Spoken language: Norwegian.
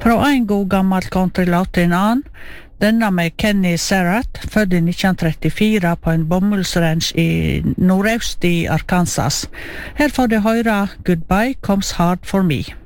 Fra en god gammel countrylåt til en annen, denne med Kenny Serrat, født i 1934 på en bomullsranch i nordøst i Arkansas. Her får du høre Goodbye Comes Hard for Me.